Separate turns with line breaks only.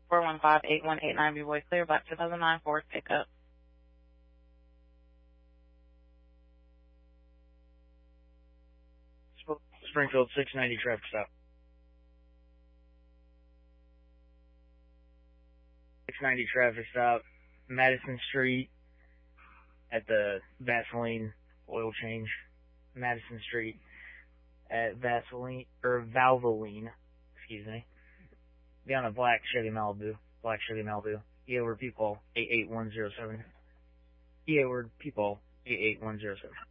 415-8189, B-Boy Clear, Black 2009 Ford pickup.
Springfield 690 traffic stop. 690 traffic stop, Madison Street at the Vaseline oil change. Madison Street at Valvoline, excuse me. Be on a black Chevy Malibu. EA word people 88107. EA word people 88107.